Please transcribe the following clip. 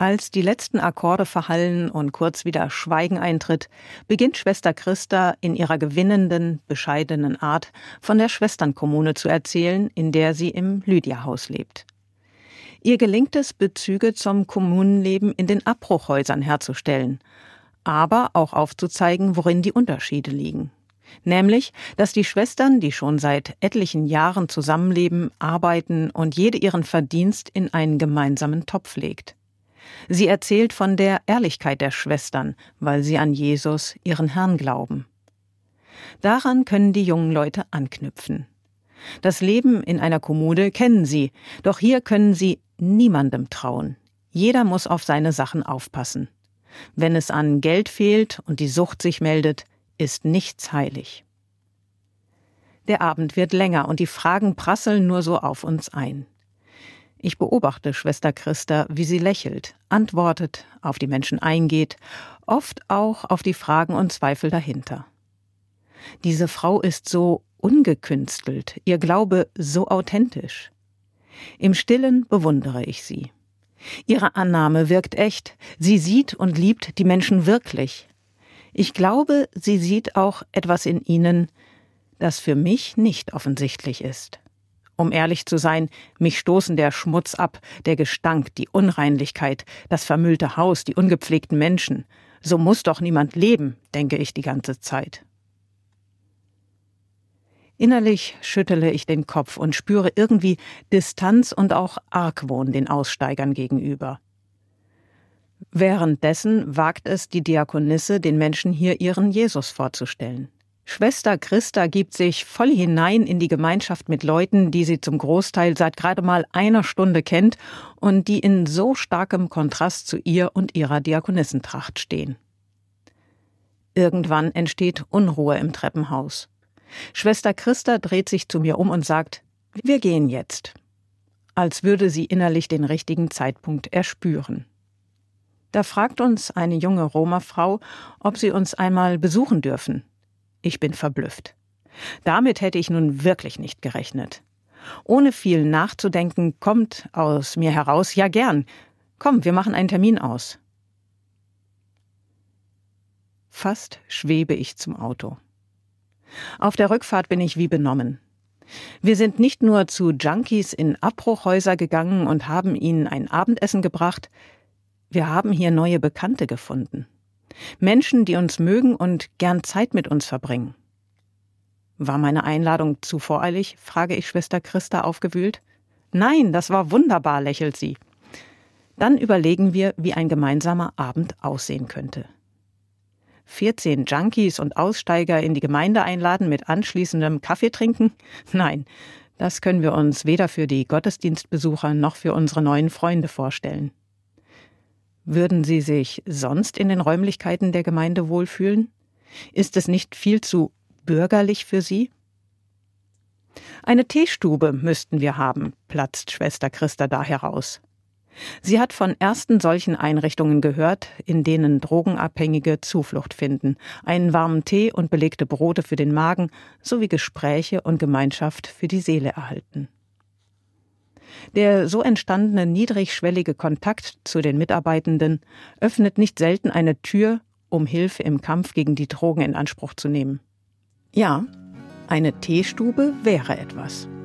Als die letzten Akkorde verhallen und kurz wieder Schweigen eintritt, beginnt Schwester Christa in ihrer gewinnenden, bescheidenen Art von der Schwesternkommune zu erzählen, in der sie im Lydiahaus lebt. Ihr gelingt es, Bezüge zum Kommunenleben in den Abbruchhäusern herzustellen, aber auch aufzuzeigen, worin die Unterschiede liegen. Nämlich, dass die Schwestern, die schon seit etlichen Jahren zusammenleben, arbeiten und jede ihren Verdienst in einen gemeinsamen Topf legt. Sie erzählt von der Ehrlichkeit der Schwestern, weil sie an Jesus, ihren Herrn, glauben. Daran können die jungen Leute anknüpfen. Das Leben in einer Kommune kennen sie, doch hier können sie niemandem trauen. Jeder muss auf seine Sachen aufpassen. Wenn es an Geld fehlt und die Sucht sich meldet, ist nichts heilig. Der Abend wird länger und die Fragen prasseln nur so auf uns ein. Ich beobachte Schwester Christa, wie sie lächelt, antwortet, auf die Menschen eingeht, oft auch auf die Fragen und Zweifel dahinter. Diese Frau ist so ungekünstelt, ihr Glaube so authentisch. Im Stillen bewundere ich sie. Ihre Annahme wirkt echt, sie sieht und liebt die Menschen wirklich. Ich glaube, sie sieht auch etwas in ihnen, das für mich nicht offensichtlich ist. Um ehrlich zu sein, mich stoßen der Schmutz ab, der Gestank, die Unreinlichkeit, das vermüllte Haus, die ungepflegten Menschen. So muss doch niemand leben, denke ich die ganze Zeit. Innerlich schüttele ich den Kopf und spüre irgendwie Distanz und auch Argwohn den Aussteigern gegenüber. Währenddessen wagt es die Diakonisse, den Menschen hier ihren Jesus vorzustellen. Schwester Christa gibt sich voll hinein in die Gemeinschaft mit Leuten, die sie zum Großteil seit gerade mal einer Stunde kennt und die in so starkem Kontrast zu ihr und ihrer Diakonissentracht stehen. Irgendwann entsteht Unruhe im Treppenhaus. Schwester Christa dreht sich zu mir um und sagt, wir gehen jetzt. Als würde sie innerlich den richtigen Zeitpunkt erspüren. Da fragt uns eine junge Roma-Frau, ob sie uns einmal besuchen dürfen. Ich bin verblüfft. Damit hätte ich nun wirklich nicht gerechnet. Ohne viel nachzudenken, kommt aus mir heraus, ja gern. Komm, wir machen einen Termin aus. Fast schwebe ich zum Auto. Auf der Rückfahrt bin ich wie benommen. Wir sind nicht nur zu Junkies in Abbruchhäuser gegangen und haben ihnen ein Abendessen gebracht, wir haben hier neue Bekannte gefunden. Menschen, die uns mögen und gern Zeit mit uns verbringen. War meine Einladung zu voreilig, frage ich Schwester Christa aufgewühlt. Nein, das war wunderbar, lächelt sie. Dann überlegen wir, wie ein gemeinsamer Abend aussehen könnte. 14 Junkies und Aussteiger in die Gemeinde einladen mit anschließendem Kaffee trinken? Nein, das können wir uns weder für die Gottesdienstbesucher noch für unsere neuen Freunde vorstellen. Würden Sie sich sonst in den Räumlichkeiten der Gemeinde wohlfühlen? Ist es nicht viel zu bürgerlich für Sie? Eine Teestube müssten wir haben, platzt Schwester Christa da heraus. Sie hat von ersten solchen Einrichtungen gehört, in denen Drogenabhängige Zuflucht finden, einen warmen Tee und belegte Brote für den Magen sowie Gespräche und Gemeinschaft für die Seele erhalten. Der so entstandene niedrigschwellige Kontakt zu den Mitarbeitenden öffnet nicht selten eine Tür, um Hilfe im Kampf gegen die Drogen in Anspruch zu nehmen. Ja, eine Teestube wäre etwas.